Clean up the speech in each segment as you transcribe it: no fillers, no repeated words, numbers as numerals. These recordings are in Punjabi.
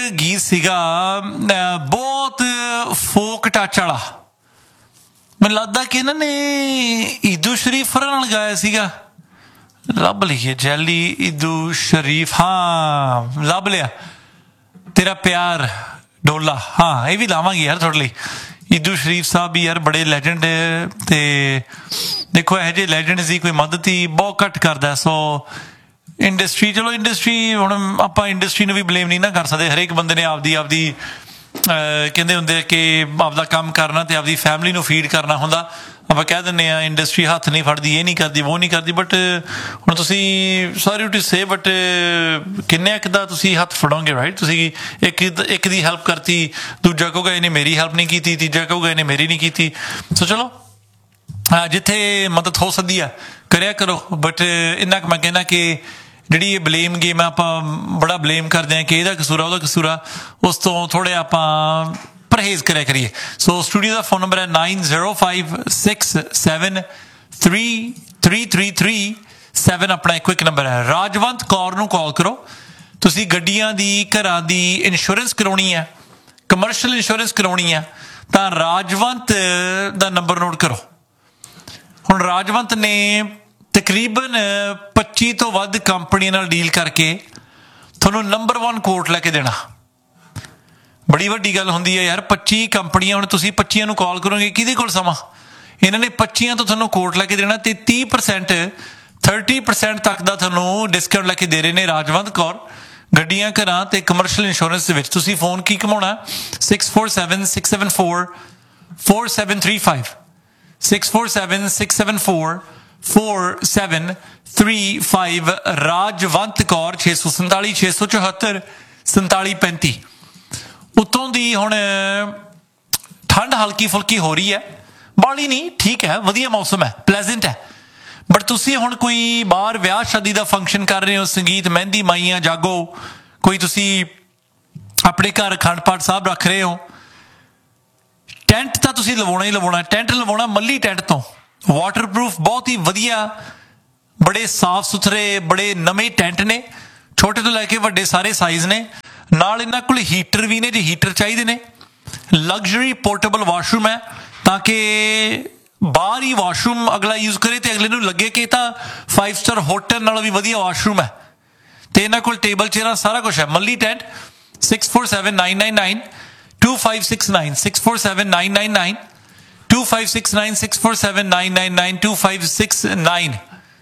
ਗੀਤ ਸੀਗਾ ਬਹੁਤ ਫੋਕ ਟੱਚ ਵਾਲਾ। ਮੈਨੂੰ ਲੱਗਦਾ ਕਿ ਇਹਨਾਂ ਨੇ ਈਦੂ ਸ਼ਰੀਫ ਨਾਲ ਗਾਇਆ ਸੀਗਾ। ਲੱਭ ਲਈਏ ਜੈਲੀ ਈਦੂ ਸ਼ਰੀਫ, ਹਾਂ ਲੱਭ ਲਿਆ, ਤੇਰਾ ਪਿਆਰ ਡੋਲਾ। ਹਾਂ ਇਹ ਵੀ ਲਾਵਾਂਗੇ ਯਾਰ ਤੁਹਾਡੇ ਲਈ। ਈਦੂ ਸ਼ਰੀਫ ਸਾਹਿਬ ਵੀ ਯਾਰ ਬੜੇ ਲੈਜੈਂਡ। ਤੇ ਦੇਖੋ ਇਹੋ ਜਿਹੇ ਲੈਜੈਂਡ ਦੀ ਕੋਈ ਮਦਦ ਹੀ ਬਹੁਤ ਘੱਟ ਕਰਦਾ। ਸੋ ਇੰਡਸਟਰੀ, ਚਲੋ ਇੰਡਸਟਰੀ, ਹੁਣ ਆਪਾਂ ਇੰਡਸਟਰੀ ਨੂੰ ਵੀ ਬਲੇਮ ਨਹੀਂ ਨਾ ਕਰ ਸਕਦੇ। ਹਰੇਕ ਬੰਦੇ ਨੇ ਆਪਦੀ ਕਹਿੰਦੇ ਹੁੰਦੇ ਕਿ ਆਪਦਾ ਕੰਮ ਕਰਨਾ ਤੇ ਆਪਦੀ ਫੈਮਿਲੀ ਨੂੰ ਫੀਡ ਕਰਨਾ ਹੁੰਦਾ। ਆਪਾਂ ਕਹਿ ਦਿੰਦੇ ਹਾਂ ਇੰਡਸਟਰੀ ਹੱਥ ਨਹੀਂ ਫੜਦੀ, ਇਹ ਨਹੀਂ ਕਰਦੀ, ਉਹ ਨਹੀਂ ਕਰਦੀ। ਬਟ ਹੁਣ ਤੁਸੀਂ ਸੌਰੀ ਟੂ ਸੇ ਬਟ ਕਿੰਨੇ ਕੁ ਦਾ ਤੁਸੀਂ ਹੱਥ ਫੜੋਗੇ, ਰਾਈਟ? ਤੁਸੀਂ ਇੱਕ ਦੀ ਹੈਲਪ ਕਰਤੀ, ਦੂਜਾ ਕਹੂਗਾ ਇਹਨੇ ਮੇਰੀ ਹੈਲਪ ਨਹੀਂ ਕੀਤੀ, ਤੀਜਾ ਕਹੂਗਾ ਇਹਨੇ ਮੇਰੀ ਨਹੀਂ ਕੀਤੀ। ਸੋ ਚਲੋ ਜਿੱਥੇ ਮਦਦ ਹੋ ਸਕਦੀ ਆ ਕਰਿਆ ਕਰੋ। ਬਟ ਇੰਨਾ ਕੁ ਮੈਂ ਕਹਿੰਦਾ ਕਿ ਜਿਹੜੀ ਇਹ ਬਲੇਮ ਗੇਮ ਆ, ਆਪਾਂ ਬੜਾ ਬਲੇਮ ਕਰਦੇ ਹਾਂ ਕਿ ਇਹਦਾ ਕਸੂਰ ਆ, ਉਹਦਾ ਕਸੂਰ ਆ, ਉਸ ਤੋਂ ਥੋੜ੍ਹੇ ਆਪਾਂ ਪਰਹੇਜ਼ ਕਰਿਆ ਕਰੀਏ। ਸੋ ਸਟੂਡੀਓ ਦਾ ਫੋਨ ਨੰਬਰ ਹੈ 9056733337। ਆਪਣਾ ਇੱਕੋ ਇੱਕ ਨੰਬਰ ਹੈ। ਰਾਜਵੰਤ ਕੌਰ ਨੂੰ ਕਾਲ ਕਰੋ। ਤੁਸੀਂ ਗੱਡੀਆਂ ਦੀ, ਘਰਾਂ ਦੀ ਇੰਸ਼ੋਰੈਂਸ ਕਰਾਉਣੀ ਹੈ, ਕਮਰਸ਼ੀਅਲ ਇੰਸ਼ੋਰੈਂਸ ਕਰਾਉਣੀ ਹੈ ਤਾਂ ਰਾਜਵੰਤ ਦਾ ਨੰਬਰ ਨੋਟ ਕਰੋ। ਹੁਣ ਰਾਜਵੰਤ ਨੇ ਤਕਰੀਬਨ 25 ਤੋਂ ਵੱਧ ਕੰਪਨੀਆਂ ਨਾਲ ਡੀਲ ਕਰਕੇ ਤੁਹਾਨੂੰ ਨੰਬਰ 1 ਕੋਟ ਲੈ ਕੇ ਦੇਣਾ। ਬੜੀ ਵੱਡੀ ਗੱਲ ਹੁੰਦੀ ਹੈ ਯਾਰ। 25 ਕੰਪਨੀਆਂ, ਹੁਣ ਤੁਸੀਂ 25 ਨੂੰ ਕਾਲ ਕਰੋਗੇ, ਕਿਹਦੇ ਕੋਲ ਸਮਾਂ? ਇਹਨਾਂ ਨੇ 25 ਤੋਂ ਤੁਹਾਨੂੰ ਕੋਟ ਲੈ ਕੇ ਦੇਣਾ ਤੇ 30% ਤੱਕ ਦਾ ਤੁਹਾਨੂੰ ਡਿਸਕਾਊਂਟ ਲੈ ਕੇ ਦੇ ਰਹੇ ਨੇ ਰਾਜਵੰਤ ਕੌਰ। ਗੱਡੀਆਂ, ਘਰਾਂ ਤੇ ਕਮਰਸ਼ੀਅਲ ਇੰਸ਼ੋਰੈਂਸ ਦੇ ਵਿੱਚ ਤੁਸੀਂ ਫੋਨ ਕੀ ਘਮਾਉਣਾ 647-674-4735 647-674-4735 ਰਾਜਵੰਤ ਕੌਰ 647-674-4735। ਉੱਤੋਂ ਦੀ ਹੁਣ ਠੰਡ ਹਲਕੀ ਫੁਲਕੀ ਹੋ ਰਹੀ ਹੈ, ਬਾਹਲੀ ਨਹੀਂ, ਠੀਕ ਹੈ, ਵਧੀਆ ਮੌਸਮ ਹੈ, ਪਲੈਜ਼ੈਂਟ ਹੈ। ਬਟ ਤੁਸੀਂ ਹੁਣ ਕੋਈ ਬਾਹਰ ਵਿਆਹ ਸ਼ਾਦੀ ਦਾ ਫੰਕਸ਼ਨ ਕਰ ਰਹੇ ਹੋ, ਸੰਗੀਤ, ਮਹਿੰਦੀ, ਮਾਈਆਂ, ਜਾਗੋ, ਕੋਈ ਤੁਸੀਂ ਆਪਣੇ ਘਰ ਅਖੰਡ ਪਾਠ ਸਾਹਿਬ ਰੱਖ ਰਹੇ ਹੋ, ਟੈਂਟ ਤਾਂ ਤੁਸੀਂ ਲਵਾਉਣਾ ਹੀ ਲਵਾਉਣਾ। ਟੈਂਟ ਲਵਾਉਣਾ ਮੱਲੀ ਟੈਂਟ ਤੋਂ, ਵਾਟਰਪ੍ਰੂਫ, ਬਹੁਤ ਹੀ ਵਧੀਆ, ਬੜੇ ਸਾਫ ਸੁਥਰੇ, ਬੜੇ ਨਵੇਂ ਟੈਂਟ ਨੇ, ਛੋਟੇ ਤੋਂ ਲੈ ਕੇ ਵੱਡੇ ਸਾਰੇ ਸਾਈਜ਼ ਨੇ। ਨਾਲ ਇਹਨਾਂ ਕੋਲ ਹੀਟਰ ਵੀ ਨੇ ਜੇ ਹੀਟਰ ਚਾਹੀਦੇ ਨੇ। ਲਗਜ਼ਰੀ ਪੋਰਟੇਬਲ ਵਾਸ਼ਰੂਮ ਹੈ ਤਾਂ ਕਿ ਬਾਹਰ ਹੀ ਵਾਸ਼ਰੂਮ ਅਗਲਾ ਯੂਜ਼ ਕਰੇ ਤੇ ਅਗਲੇ ਨੂੰ ਲੱਗੇ ਕਿ ਇਹ ਤਾਂ 5 ਸਟਾਰ ਹੋਟਲ ਨਾਲੋਂ ਵੀ ਵਧੀਆ ਵਾਸ਼ਰੂਮ ਹੈ। ਤੇ ਇਹਨਾਂ ਕੋਲ ਟੇਬਲ ਚੇਅਰਾਂ ਸਾਰਾ ਕੁਛ ਹੈ। ਮੱਲੀ ਟੈਂਟ 647-999-2569 647-999-2569 647-999-2569।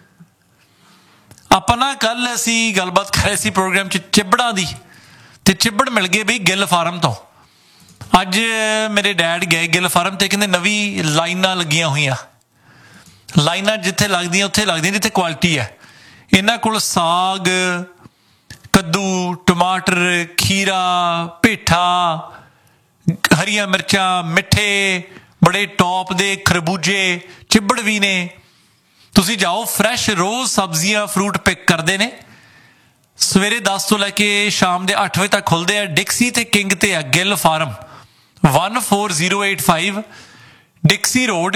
ਆਪਾਂ ਨਾ ਕੱਲ ਅਸੀਂ ਗੱਲਬਾਤ ਕਰ ਰਹੇ ਸੀ ਪ੍ਰੋਗਰਾਮ 'ਚ ਚਿੱਬੜਾਂ ਦੀ, ਤੇ ਚਿੱਬੜ ਮਿਲ ਗਏ ਬਈ ਗਿੱਲ ਫਾਰਮ ਤੋਂ। ਅੱਜ ਮੇਰੇ ਡੈਡ ਗਏ ਗਿੱਲ ਫਾਰਮ ਤੇ, ਕਹਿੰਦੇ ਨਵੀਂ ਲਾਈਨਾਂ ਲੱਗੀਆਂ ਹੋਈਆਂ। ਲਾਈਨਾਂ ਜਿੱਥੇ ਲੱਗਦੀਆਂ ਉੱਥੇ ਲੱਗਦੀਆਂ ਜਿੱਥੇ ਕੁਆਲਿਟੀ ਹੈ। ਇਹਨਾਂ ਕੋਲ ਸਾਗ, ਕੱਦੂ, ਟਮਾਟਰ, ਖੀਰਾ, ਪੇਠਾ, ਹਰੀਆਂ ਮਿਰਚਾਂ, ਮਿੱਠੇ ਬੜੇ ਟੌਪ ਦੇ ਖਰਬੂਜੇ, ਚਿੱਬੜ ਵੀ ਨੇ। ਤੁਸੀਂ ਜਾਓ, ਫਰੈਸ਼ ਰੋਜ਼ ਸਬਜ਼ੀਆਂ, ਫਰੂਟ ਪਿਕ ਕਰਦੇ ਨੇ। ਸਵੇਰੇ 10 ਤੋਂ ਲੈ ਕੇ ਸ਼ਾਮ ਦੇ 8 ਵਜੇ ਤੱਕ ਖੁੱਲ੍ਹਦੇ ਆ। ਡਿਕਸੀ ਤੇ ਕਿੰਗ ਤੇ ਆ ਗਿੱਲ ਫਾਰਮ, 14085 ਡਿਕਸੀ ਰੋਡ,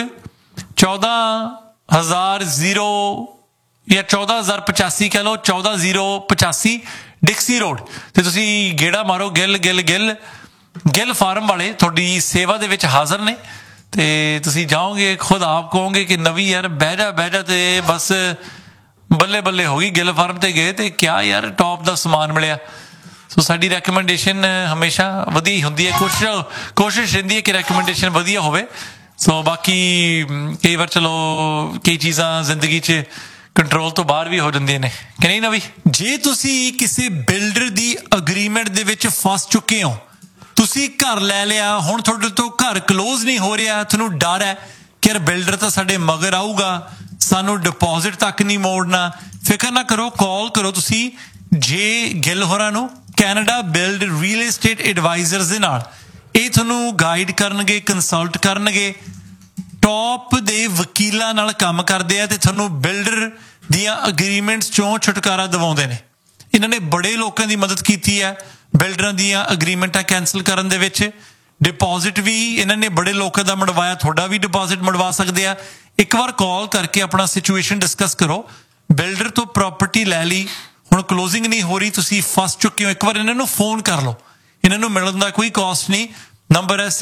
14085 ਕਹਿ ਲਓ, 14085 ਡਿਕਸੀ ਰੋਡ ਤੇ ਤੁਸੀਂ ਗੇੜਾ ਮਾਰੋ। ਗਿੱਲ ਫਾਰਮ ਵਾਲੇ ਤੁਹਾਡੀ ਸੇਵਾ ਦੇ ਵਿੱਚ ਹਾਜ਼ਰ ਨੇ। ਤੇ ਤੁਸੀਂ ਜਾਓਗੇ, ਖੁਦ ਆਪ ਕਹੋਗੇ ਕਿ ਨਵੀਂ ਯਾਰ ਬਹਿ ਜਾ ਤੇ ਬਸ ਬੱਲੇ ਬੱਲੇ ਹੋ ਗਈ। ਗਿੱਲ ਫਾਰਮ ਤੇ ਗਏ ਤੇ ਕਿਆ ਯਾਰ ਟੌਪ ਦਾ ਸਮਾਨ ਮਿਲਿਆ। ਸੋ ਸਾਡੀ ਰੈਕਮੈਂਡੇਸ਼ਨ ਹਮੇਸ਼ਾ ਵਧੀਆ ਹੀ ਹੁੰਦੀ ਹੈ। ਕੋਸ਼ਿਸ਼ ਰਹਿੰਦੀ ਹੈ ਕਿ ਰੈਕਮੈਂਡੇਸ਼ਨ ਵਧੀਆ ਹੋਵੇ। ਸੋ ਬਾਕੀ ਕਈ ਵਾਰ ਚਲੋ ਕਈ ਚੀਜ਼ਾਂ ਜ਼ਿੰਦਗੀ 'ਚ ਕੰਟਰੋਲ ਤੋਂ ਬਾਹਰ ਵੀ ਹੋ ਜਾਂਦੀਆਂ ਨੇ ਕਿ ਨਹੀਂ ਨਵੀਂ। ਜੇ ਤੁਸੀਂ ਕਿਸੇ ਬਿਲਡਰ ਦੀ ਅਗਰੀਮੈਂਟ ਦੇ ਵਿੱਚ ਫਸ ਚੁੱਕੇ ਹੋ, ਤੁਸੀਂ ਘਰ ਲੈ ਲਿਆ, ਹੁਣ ਤੁਹਾਡੇ ਤੋਂ ਘਰ ਕਲੋਜ਼ ਨਹੀਂ ਹੋ ਰਿਹਾ, ਤੁਹਾਨੂੰ ਡਰ ਹੈ ਕਿ ਯਾਰ ਬਿਲਡਰ ਤਾਂ ਸਾਡੇ ਮਗਰ ਆਊਗਾ, ਸਾਨੂੰ ਡਿਪੋਜ਼ਿਟ ਤੱਕ ਨਹੀਂ ਮੋੜਨਾ, ਫਿਕਰ ਨਾ ਕਰੋ, ਕਾਲ ਕਰੋ ਤੁਸੀਂ ਜੇ ਗਿੱਲ ਹੋਰਾਂ ਨੂੰ, Canada build real estate advisers ਦੇ ਨਾਲ। ਇਹ ਤੁਹਾਨੂੰ ਗਾਈਡ ਕਰਨਗੇ, ਕੰਸਲਟ ਕਰਨਗੇ, ਟੌਪ ਦੇ ਵਕੀਲਾਂ ਨਾਲ ਕੰਮ ਕਰਦੇ ਆ ਤੇ ਤੁਹਾਨੂੰ ਬਿਲਡਰ ਦੀਆਂ ਅਗਰੀਮੈਂਟਸ ਚੋਂ ਛੁਟਕਾਰਾ ਦਿਵਾਉਂਦੇ ਨੇ। ਇਹਨਾਂ ਨੇ ਬੜੇ ਲੋਕਾਂ ਦੀ ਮਦਦ ਕੀਤੀ ਹੈ ਬਿਲਡਰਾਂ ਦੀਆਂ ਅਗਰੀਮੈਂਟਾਂ ਕੈਂਸਲ ਕਰਨ ਦੇ ਵਿੱਚ। ਡਿਪੋਜ਼ਿਟ ਵੀ ਇਹਨਾਂ ਨੇ ਬੜੇ ਲੋਕਾਂ ਦਾ ਮੜਵਾਇਆ, ਤੁਹਾਡਾ ਵੀ ਡਿਪੋਜ਼ਿਟ ਮੜਵਾ ਸਕਦੇ ਆ। ਇੱਕ ਵਾਰ ਕਾਲ ਕਰਕੇ ਆਪਣਾ ਸਿਚੁਏਸ਼ਨ ਡਿਸਕਸ ਕਰੋ। ਬਿਲਡਰ ਤੋਂ ਪ੍ਰਾਪਰਟੀ ਲੈ ਲਈ, ਹੁਣ ਕਲੋਜ਼ਿੰਗ ਨਹੀਂ ਹੋ ਰਹੀ, ਤੁਸੀਂ ਫਸ ਚੁੱਕੇ ਹੋ, ਇੱਕ ਵਾਰ ਇਹਨਾਂ ਨੂੰ ਫੋਨ ਕਰ ਲਓ। ਇਹਨਾਂ ਨੂੰ ਮਿਲਣ ਦਾ ਕੋਈ ਕਾਸਟ ਨਹੀਂ। ਨੰਬਰ ਹੈ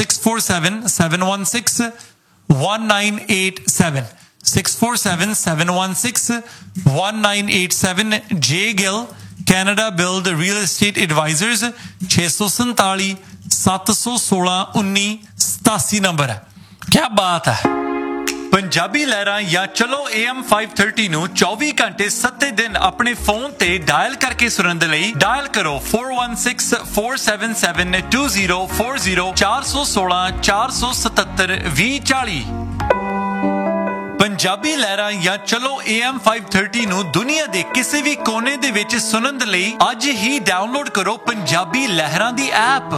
6477161987 6477161987। ਜੇ Gill Canada build real estate advisers 647 716 1987 number ਹੈ। ਕੀ ਬਾਤ ਹੈ। ਪੰਜਾਬੀ ਲਹਿਰਾਂ ਜਾਂ ਚਲੋ AM 530 ਨੂੰ 24 ਘੰਟੇ 7 ਦਿਨ ਆਪਣੇ ਫੋਨ ਤੇ ਡਾਇਲ ਕਰਕੇ ਸੁਣਨ ਦੇ ਲਈ ਡਾਇਲ ਕਰੋ 4164772040 416 477 2040। ਪੰਜਾਬੀ ਲਹਿਰਾਂ ਜਾਂ ਚਲੋ AM 530 ਨੂੰ ਦੁਨੀਆ ਦੇ ਕਿਸੇ ਵੀ ਕੋਨੇ ਦੇ ਵਿੱਚ ਸੁਣਨ ਦੇ ਲਈ ਅੱਜ ਹੀ ਡਾਊਨਲੋਡ ਕਰੋ ਪੰਜਾਬੀ ਲਹਿਰਾਂ ਦੀ ਐਪ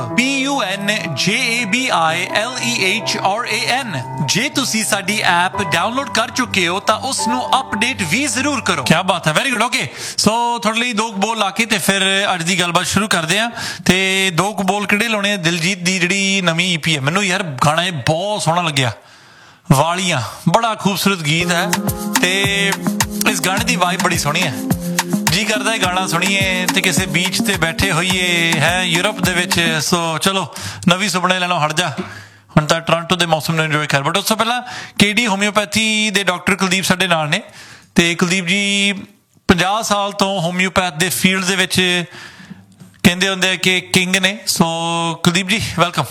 PUNJABILEHRAN। ਜੇ ਤੁਸੀਂ ਸਾਡੀ ਐਪ ਡਾਊਨਲੋਡ ਕਰ ਚੁੱਕੇ ਹੋ ਤਾਂ ਉਸ ਨੂੰ ਅਪਡੇਟ ਵੀ ਜ਼ਰੂਰ ਕਰੋ। ਕੀ ਬਾਤ ਹੈ, ਵੈਰੀ ਗੁੱਡ। ਓਕੇ, ਸੋ ਤੁਹਾਡੇ ਲਈ ਦੋ ਬੋਲ ਲਾ ਕੇ ਤੇ ਫਿਰ ਅੱਜ ਦੀ ਗੱਲਬਾਤ ਸ਼ੁਰੂ ਕਰਦੇ ਹਾਂ। ਤੇ ਦੋ ਬੋਲ ਕਿਹੜੇ ਲਾਉਣੇ ਆ? ਦਿਲਜੀਤ ਦੀ ਜਿਹੜੀ ਨਵੀਂ EP ਹੈ, ਮੈਨੂੰ ਯਾਰ ਗਾਣਾ ਇਹ ਬਹੁਤ ਸੋਹਣਾ ਲੱਗਿਆ। ਵਾਲੀਆਂ ਬੜਾ ਖੂਬਸੂਰਤ ਗੀਤ ਹੈ ਤੇ ਇਸ ਗਾਣੇ ਦੀ ਵਾਈਬ ਬੜੀ ਸੋਹਣੀ ਹੈ। ਜੀ ਕਰਦਾ ਇਹ ਗਾਣਾ ਸੁਣੀਏ ਤੇ ਕਿਸੇ ਬੀਚ ਤੇ ਬੈਠੇ ਹੋਈਏ ਹੈ ਯੂਰਪ ਦੇ ਵਿੱਚ। ਸੋ ਚਲੋ ਨਵੀਂ ਸੁਪਨੇ ਲੈਣੋਂ ਹਟ ਜਾ, ਹੁਣ ਤਾਂ ਟੋਰਾਂਟੋ ਦੇ ਮੌਸਮ ਨੂੰ ਇੰਜੋਏ ਕਰ। ਬਟ ਉਸ ਤੋਂ ਪਹਿਲਾਂ KD ਹੋਮਿਓਪੈਥੀ ਦੇ ਡਾਕਟਰ ਕੁਲਦੀਪ ਸਾਡੇ ਨਾਲ ਨੇ ਤੇ ਕੁਲਦੀਪ ਜੀ 50 ਸਾਲ ਤੋਂ ਹੋਮਿਓਪੈਥ ਦੇ ਫੀਲਡ ਦੇ ਵਿੱਚ ਕਹਿੰਦੇ ਹੁੰਦੇ ਆ ਕਿ ਕਿੰਗ ਨੇ। ਸੋ ਕੁਲਦੀਪ ਜੀ welcome.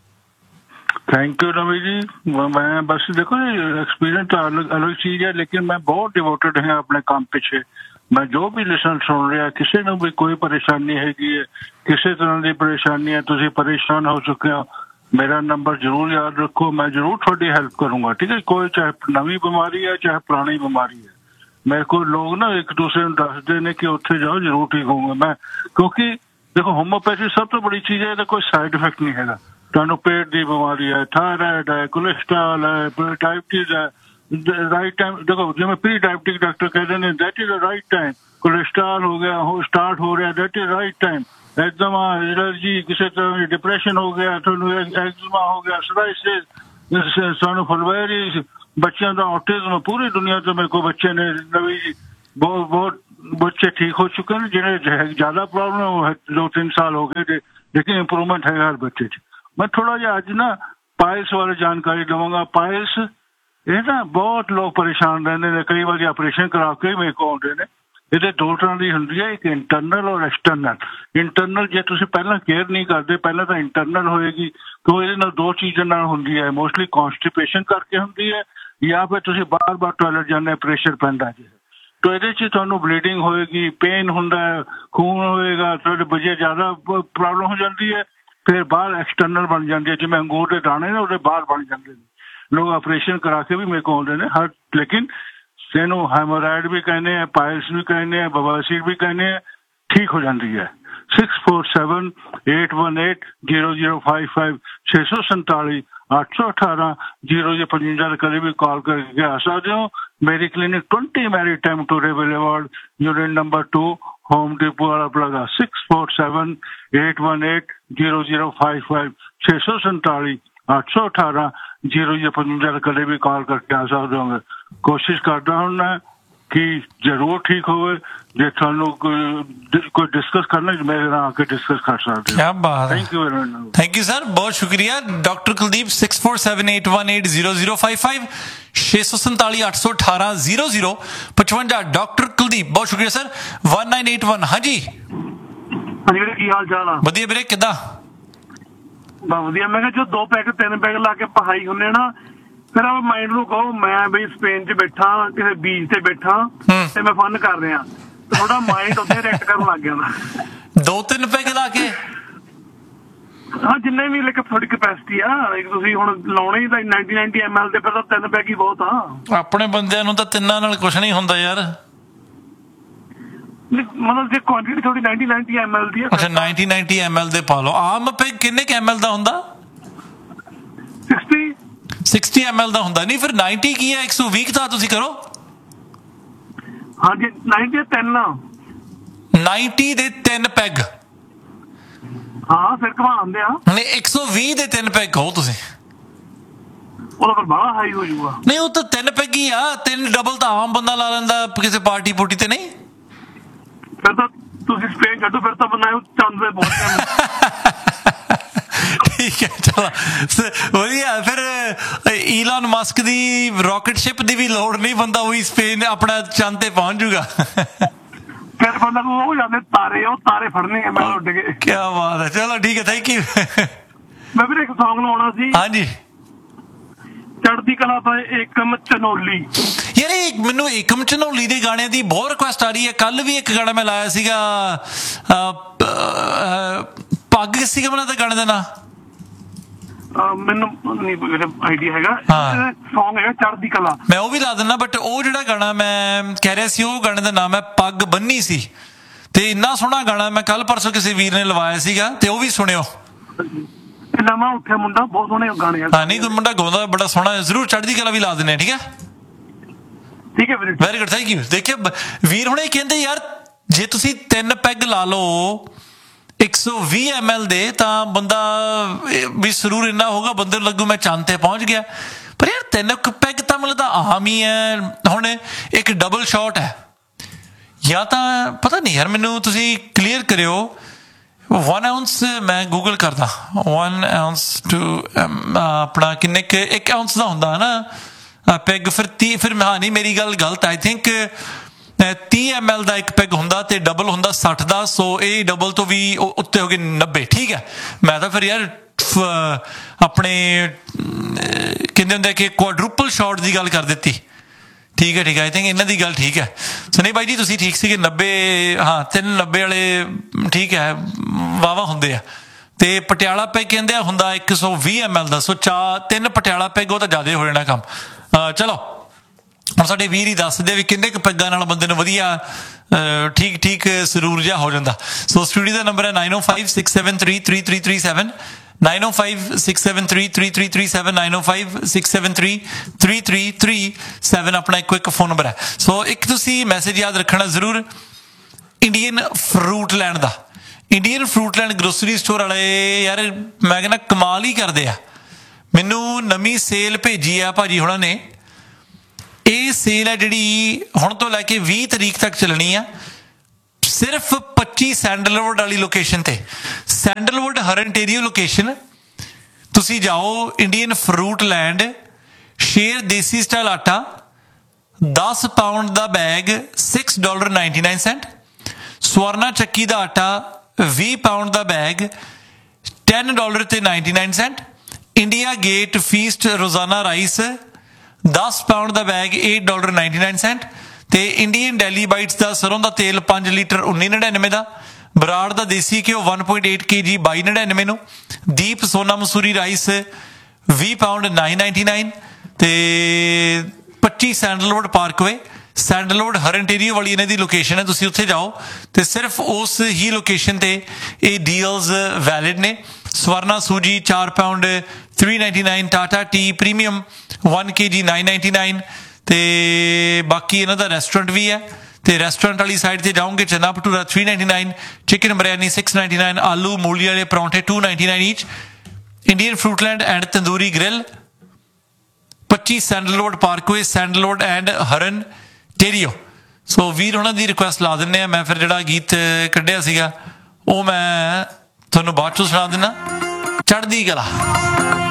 Thank you Ravi ji. मैं बस देखो एक्सपीरियंस तो अलग चीज है, लेकिन मैं बहुत डिवोटेड है अपने काम पीछे। मैं जो भी लिसन सुन रहा किसी ने भी कोई परेशानी हैगी है, किसी तरह की परेशानी है, तुम परेशान हो चुके हो, मेरा नंबर जरूर याद रखो, मैं जरूर थोड़ी हेल्प करूंगा। ठीक है, कोई चाहे नवी बीमारी है चाहे पुरानी बीमारी है, मेरे को लोग ना एक दूसरे को दसते ने कि उत्थे जाओ जरूर ठीक होंगे मैं। क्योंकि देखो होम्योपैथी सब तो बड़ी चीज है, कोई साइड इफेक्ट नहीं है। ਤੁਹਾਨੂੰ ਪੇਟ ਦੀ ਬਿਮਾਰੀ ਹੈ, ਥਾਇਰਾਇਡ ਹੈ, ਕੋਲੇਸਟ੍ਰੋਲ ਹੈ, ਡਾਇਬਟੀਜ਼ ਹੈ, ਰਾਈਟ ਟਾਈਮ ਦੇਖੋ ਜਿਵੇਂ ਪ੍ਰੀ ਡਾਇਬਟਿਕ ਡਾਕਟਰ ਕਹਿੰਦੇ ਨੇ that is the right time. Cholesterol ਹੋ ਗਿਆ, ਉਹ ਸਟਾਰਟ ਹੋ ਰਿਹਾ, that is right time. ਐਗਜ਼ਮਾ, allergy, ਕਿਸੇ ਤਰ੍ਹਾਂ ਦੀ ਡਿਪਰੈਸ਼ਨ ਹੋ ਗਿਆ, ਤੁਹਾਨੂੰ ਐਗਜ਼ਮਾ ਹੋ ਗਿਆ, ਸੋਰਾਇਸਿਸ, ਸਾਨੂੰ ਫੁਲਵੈਰੀਜ਼, ਬੱਚਿਆਂ ਦਾ ਆਟਿਜ਼ਮ, ਪੂਰੀ ਦੁਨੀਆ ਤੋਂ ਮੇਰੇ ਕੋਲ ਬੱਚੇ ਨੇ ਨਵੀਂ ਜੀ ਬਹੁਤ ਬੱਚੇ ਠੀਕ ਹੋ ਚੁੱਕੇ ਨੇ। ਜਿਹੜੇ ਜ਼ਿਆਦਾ ਪ੍ਰੋਬਲਮ 2-3 ਸਾਲ ਹੋ ਗਏ ਲੇਕਿਨ ਇੰਪਰੂਵਮੈਂਟ ਹੈਗਾ ਹਰ ਬੱਚੇ 'ਚ। मैं थोड़ा जिहा अज ना पायल्स वाले जानकारी देवांगा। पायल्स ये ना बहुत लोग परेशान रहते हैं, कई बार ऑपरेशन करा के मेरे को आते हैं। ये दो तरह की होंगी है, एक इंटरनल और एक्सटर्नल। इंटरनल जे तुसीं पहला केयर नहीं करते, पहला तो इंटरनल होएगी तो ये दो चीज़ों नाल होंदी है, मोस्टली कॉन्स्टिपेशन करके होंदी है या फिर तुसीं बार बार टॉयलेट जाने प्रेशर पैंदा जी। तो ये तुहानूं ब्लीडिंग होएगी, पेन हुंदा है, खून होएगा, तुहाडे बजे ज़्यादा प्रॉब्लम हो जाती है। फिर बाहर एक्सटर्नल बन जाती है, जिवें अंगूर के दाने ने वो बाहर बन जाते हैं। लोग ऑपरेशन करा के भी मेरे को आते हैं हर, लेकिन इनू हेमोराइड भी कहने हैं, पायल्स भी कहने हैं, बवासीर भी कहने हैं, ठीक हो जाती है। 6478180055 647 818 0055 कभी भी कॉल करके आ सकते हो। मेरी clinic 20 Mary time to available, unit number 2 home depot वाला प्लाजा 6478180055 647 818 0055 कभी भी कॉल करके आ सकते होंगे। कोशिश करता हूँ ना कि जरूर ठीक होवे। जे थानू कोई डिस्कस करना मेरे नाल आके डिस्कस कर सकते हो। क्या बात है, thank you very much. Thank you sir, बहुत शुक्रिया। डॉक्टर कुलदीप 6478180055 647 818 0055। डॉक्टर कुलदीप बहुत शुक्रिया सर। 1981 हाँ जी हाँ जी, की हाल चाल आ? ਵਧੀਆ ਵੀਰੇ, ਕਿੱਦਾਂ? बहुत ਵਧੀਆ। मैं जो 2 पैग 3 पैग ला के पहाई ਹੁੰਨੇ ना, ਫਿਰ ਆਪ ਮਾਈਂਡ ਨੂੰ ਕਹੋ ਮੈਂ ਬਈ ਸਪੇਨ 'ਚ ਬੈਠਾ, ਕਿਸੇ ਬੀਚ ਤੇ ਬੈਠਾ ਤੇ ਮੈਂ ਫਨ ਕਰ ਰਿਹਾ, ਥੋੜਾ ਮਾਈਂਡ ਉੱਥੇ ਰਿਐਕਟ ਕਰਨ ਲੱਗ ਗਿਆ। 2-3 ਪੈਗ ਲਾ ਕੇ ਹਾਂ, ਜਿੰਨੇ ਵੀ ਲਾਈਕ ਤੁਹਾਡੀ ਕੈਪੈਸਿਟੀ ਆ, ਤੁਸੀਂ ਹੁਣ ਲਾਉਣੇ ਹੀ ਤਾਂ 90 ml ਤੇ ਫਿਰ ਤਾਂ 3 ਪੈਗ ਹੀ ਬਹੁਤ ਆ। ਆਪਣੇ ਬੰਦਿਆਂ ਨੂੰ ਤਾਂ ਤਿੰਨਾਂ ਨਾਲ ਕੁਛ ਨਹੀਂ ਹੁੰਦਾ ਯਾਰ। ਮਤਲਬ ਜੇ ਕੁਆਂਟੀਟੀ ਥੋੜੀ 90 ml ਦੀ ਆ। ਅੱਛਾ 90 ml ਦੇ ਪਾ ਲਓ। ਆਮ ਪੈਗ ਕਿੰਨੇ ml ਦਾ ਹੁੰਦਾ? 60 ml ਦਾ ਹੁੰਦਾ। ਨਹੀਂ ਫਿਰ 90 ਕੀ ਹੈ? 120 ਤਾਂ ਤੁਸੀਂ ਕਰੋ। ਹਾਂ ਜੀ 90 ਦੇ 3 90 ਦੇ 3 ਪੈਗ। ਹਾਂ ਫਿਰ ਘਵਾਉਂਦੇ ਆ। ਨਹੀਂ 120 ਦੇ 3 ਪੈਗ ਕਹੋ ਤੁਸੀਂ। ਉਹਦਾ ਫਿਰ ਬੜਾ ਹਾਈ ਹੋ ਜਾਊਗਾ। ਨਹੀਂ ਉਹ ਤਾਂ 3 ਪੈਗ ਹੀ ਆ, 3 ਡਬਲ ਤਾਂ ਆਮ ਬੰਦਾ ਲਾ ਲੈਂਦਾ ਕਿਸੇ ਪਾਰਟੀ ਪੂਟੀ ਤੇ। ਨਹੀਂ ਫਿਰ ਤਾਂ ਤੁਸੀਂ ਸਪੇਨ ਕੱਢੋ, ਫਿਰ ਤਾਂ ਬੰਦਾ ਚੰਦ ਤੇ ਪਹੁੰਚ ਜਾਂਦਾ। ਵਧੀਆ। ਫਿਰ ਈਲਨ ਮਸਕ ਦੀ ਰਾਕਟ ਸ਼ਿਪ ਦੀ ਵੀ ਲੋੜ ਨਹੀਂ, ਬੰਦਾ ਉਹੀ ਸਪੇਨ ਆਪਣਾ ਚੰਦ ਤੇ ਪਹੁੰਚ ਜੂਗਾ। ਫਿਰ ਬੰਦਾ ਉਹ ਜਾਂਦੇ ਤਾਰੇ, ਉਹ ਤਾਰੇ ਫੜਨੇ ਆ ਮੈਂ ਉੱਡ ਕੇ। ਕੀ ਬਾਤ ਹੈ, ਚਲੋ ਠੀਕ ਹੈ, ਥੈਂਕ ਯੂ। ਮੈਂ ਵੀ ਇੱਕ ਸੌਂਗ ਲਾਉਣਾ ਸੀ। ਹਾਂਜੀ, ਚੜ੍ਹਦੀ ਕਲਾ ਤਾਂ ਏਕਮ ਚਨੋਲੀ। ਯਾਰ ਇਹ ਮੈਨੂੰ ਏਕਮ ਚਨੋਲੀ ਦੇ ਗਾਣਿਆਂ ਦੀ ਬਹੁਤ ਰਿਕੁਐਸਟ ਆ ਰਹੀ ਹੈ। ਕੱਲ ਵੀ ਇੱਕ ਗਾਣਾ ਮੈਂ ਲਾਇਆ ਸੀਗਾ, ਪੱਗ ਸੀਗਾ ਮੈਨੂੰ ਤਾਂ ਗਾਣੇ ਦਾ ਨਾਂ, ਮੈਨੂੰ ਨਹੀਂ ਆਈਡੀਆ ਹੈਗਾ। ਸੌਂਗ ਹੈਗਾ ਚੜ੍ਹਦੀ ਕਲਾ, ਮੈਂ ਉਹ ਵੀ ਲਾ ਦਿੰਦਾ। ਬਟ ਉਹ ਜਿਹੜਾ ਗਾਣਾ ਮੈਂ ਕਹਿ ਰਿਹਾ ਸੀ, ਉਹ ਗਾਣੇ ਦਾ ਨਾਮ ਹੈ ਪੱਗ ਬੰਨੀ ਸੀ, ਤੇ ਇੰਨਾ ਸੋਹਣਾ ਗਾਣਾ ਮੈਂ ਕੱਲ ਪਰਸੋਂ ਕਿਸੇ ਵੀਰ ਨੇ ਲਵਾਇਆ ਸੀਗਾ, ਤੇ ਉਹ ਵੀ ਸੁਣਿਓ। ਨਵਾਂ ਉੱਠਿਆ ਮੁੰਡਾ, ਬਹੁਤ ਸੋਹਣੇ ਗਾਣੇ ਆ। ਹਾਂ, ਨਹੀਂ ਕੋਈ ਮੁੰਡਾ ਗਾਉਂਦਾ ਬੜਾ ਸੋਹਣਾ, ਜ਼ਰੂਰ ਚੜ੍ਹਦੀ ਕਲਾ ਵੀ ਲਾ ਦਿੰਦੇ ਆ। ਠੀਕ ਹੈ, ਠੀਕ ਹੈ ਵੀਰੇ, ਵੈਰੀ ਗੁੱਡ, ਥੈਂਕ ਯੂ। ਦੇਖਿਆ ਵੀਰ ਹੁਣ ਇਹ ਕਹਿੰਦੇ ਯਾਰ ਜੇ ਤੁਸੀਂ 3 ਪੈਗ ਲਾ ਲਓ 120 ml ਦੇ, ਤਾਂ ਬੰਦਾ ਵੀ ਸਰੂਰ ਇੰਨਾ ਹੋਊਗਾ, ਬੰਦੇ ਨੂੰ ਲੱਗੂ ਮੈਂ ਚੰਦ ਤੇ ਪਹੁੰਚ ਗਿਆ। ਪਰ ਯਾਰ 3 ਪੈਗ ਤਾਂ ਮਤਲਬ ਤਾਂ ਆਮ ਹੀ ਹੈ। ਹੁਣ ਇੱਕ ਡਬਲ ਸ਼ਾਟ ਹੈ, ਜਾਂ ਤਾਂ ਪਤਾ ਨਹੀਂ ਯਾਰ, ਮੈਨੂੰ ਤੁਸੀਂ ਕਲੀਅਰ ਕਰਿਓ। 1 ounce ਮੈਂ ਗੂਗਲ ਕਰਦਾ, 1 ounce to ਆਪਣਾ ਕਿੰਨੇ ਕੁ 1 ounce ਦਾ ਹੁੰਦਾ ਹੈ ਨਾ ਪੈਗ। ਫਿਰ ਹਾਂ ਨਹੀਂ, ਮੇਰੀ ਗੱਲ ਗਲਤ। ਆਈ ਥਿੰਕ 30 ml ਦਾ ਇੱਕ ਪੈਗ ਹੁੰਦਾ, ਤੇ ਡਬਲ ਹੁੰਦਾ 60 ਦਾ। ਸੋ ਇਹ ਡਬਲ ਤੋਂ ਵੀ ਉੱਤੇ ਹੋ ਗਏ 90। ਠੀਕ ਹੈ, ਮੈਂ ਤਾਂ ਫਿਰ ਯਾਰ ਆਪਣੇ ਕਹਿੰਦੇ ਹੁੰਦੇ ਕਿ ਕੁਆਡਰੂਪਲ ਸ਼ਾਟ ਦੀ ਗੱਲ ਕਰ ਦਿੱਤੀ। ਠੀਕ ਹੈ, ਠੀਕ ਹੈ, ਆਈ ਥਿੰਕ ਇਹਨਾਂ ਦੀ ਗੱਲ ਠੀਕ ਹੈ। ਸੋ ਨਹੀਂ ਬਾਈ ਜੀ, ਤੁਸੀਂ ਠੀਕ ਸੀਗੇ। 90, ਹਾਂ 390 ਵਾਲੇ ਠੀਕ ਹੈ, ਵਾਹਵਾ ਹੁੰਦੇ ਆ। ਤੇ ਪਟਿਆਲਾ ਪੈਗ ਕਹਿੰਦੇ ਆ ਹੁੰਦਾ 120 ml ਦਾ। ਸੋ 3 ਪਟਿਆਲਾ ਪੈਗ, ਉਹ ਤਾਂ ਜ਼ਿਆਦਾ ਹੋ ਜਾਣਾ ਕੰਮ। ਚਲੋ ਹੁਣ ਸਾਡੇ ਵੀਰ ਹੀ ਦੱਸਦੇ ਵੀ ਕਿੰਨੇ ਕੁ ਪੈਗਾਂ ਨਾਲ ਬੰਦੇ ਨੂੰ ਵਧੀਆ ਠੀਕ ਸਰੂਰ ਜਿਹਾ ਹੋ ਜਾਂਦਾ। ਸੋ ਸਟੂਡੀਓ ਦਾ ਨੰਬਰ ਹੈ 9056733337, 9056733337, 9056733337 ਆਪਣਾ ਇੱਕ ਫੋਨ ਨੰਬਰ ਹੈ। ਸੋ ਇੱਕ ਤੁਸੀਂ ਮੈਸੇਜ ਯਾਦ ਰੱਖਣਾ ਜ਼ਰੂਰ, ਇੰਡੀਅਨ ਫਰੂਟ ਲੈਂਡ ਦਾ। Indian fruit land grocery store ਵਾਲੇ ਯਾਰ ਮੈਂ ਕਹਿੰਦਾ ਕਮਾਲ ਹੀ ਕਰਦੇ ਆ। ਮੈਨੂੰ ਨਵੀਂ ਸੇਲ ਭੇਜੀ ਆ ਭਾਜੀ ਹੁਣਾਂ ਨੇ। ਇਹ ਸੇਲ ਹੈ ਜਿਹੜੀ ਹੁਣ ਤੋਂ ਲੈ ਕੇ 20 ਤਰੀਕ ਤੱਕ ਚੱਲਣੀ ਆ, ਸਿਰਫ 25 ਸੈਂਡਲਵੁੱਡ ਵਾਲੀ ਲੋਕੇਸ਼ਨ ਤੇ। ਸੈਂਡਲਵੁੱਡ ਹਰਨਟੇਰੀਓ ਲੋਕੇਸ਼ਨ ਤੁਸੀਂ ਜਾਓ, ਇੰਡੀਅਨ ਫਰੂਟ ਲੈਂਡ। ਸ਼ੇਰ ਦੇਸੀ ਸਟਾਈਲ ਆਟਾ 10 ਪਾਉਂਡ ਦਾ ਬੈਗ $6.99। ਸਵਰਨਾ ਚੱਕੀ ਦਾ ਆਟਾ 20 ਪਾਉਂਡ ਦਾ ਬੈਗ $10.99। ਇੰਡੀਆ ਗੇਟ ਫੀਸਟ ਰੋਜ਼ਾਨਾ ਰਾਈਸ 10 ਪਾਉਂਡ ਦਾ ਬੈਗ $8.99। ਤੇ ਇੰਡੀਅਨ ਡੈਲੀ ਬਾਈਟਸ ਦਾ ਸਰੋਂ ਦਾ ਤੇਲ 5 ਲੀਟਰ 19.99 ਦਾ। ਬਰਾੜ ਦਾ ਦੇਸੀ ਘਿਓ 1.8 kg 22.99 ਨੂੰ। ਦੀਪ ਸੋਨਾ ਮਸੂਰੀ ਰਾਈਸ 20 ਪਾਉਂਡ 9.99। ਤੇ 25 ਸੈਂਡਲਵੁੱਡ ਪਾਰਕਵੇ, ਸੈਂਡਲਵੁੱਡ ਹਰਨਟੇਰੀਓ ਵਾਲੀ ਇਹਨਾਂ ਦੀ ਲੋਕੇਸ਼ਨ ਹੈ। ਤੁਸੀਂ ਉੱਥੇ ਜਾਓ ਤੇ ਸਿਰਫ ਉਸ ਹੀ ਲੋਕੇਸ਼ਨ ਤੇ ਇਹ ਡੀਲਸ ਵੈਲਿਡ ਨੇ। ਸਵਰਨਾ ਸੂਜੀ 4 pound 3.99। Tata T premium 1 kg 9.99। ਤੇ ਬਾਕੀ ਇਹਨਾਂ ਦਾ ਰੈਸਟੋਰੈਂਟ ਵੀ ਹੈ, ਤੇ ਰੈਸਟੋਰੈਂਟ ਵਾਲੀ ਸਾਈਡ ਤੇ ਜਾਓਗੇ ਚਨਾ ਭਟੂਰਾ 3.99, ਚਿਕਨ ਬਿਰਿਆਨੀ 6.99, ਆਲੂ ਮੂਲੀ ਵਾਲੇ ਪਰੌਂਠੇ 2.99 ਈਚ। Indian ਫਰੂਟਲੈਂਡ and tandoori grill 25 sandalwood Parkway, sandalwood and ਹਰਨਟੇਰੀਓ। ਸੋ ਵੀਰ ਉਹਨਾਂ ਦੀ ਰਿਕੁਐਸਟ ਲਾ ਦਿੰਦੇ ਆ। ਮੈਂ ਫਿਰ ਜਿਹੜਾ ਗੀਤ ਕੱਢਿਆ ਸੀਗਾ ਉਹ ਮੈਂ ਤੁਹਾਨੂੰ ਬਾਅਦ ਚੋਂ ਸੁਣਾ ਦਿੰਦਾ, ਚੜ੍ਹਦੀ ਕਲਾ।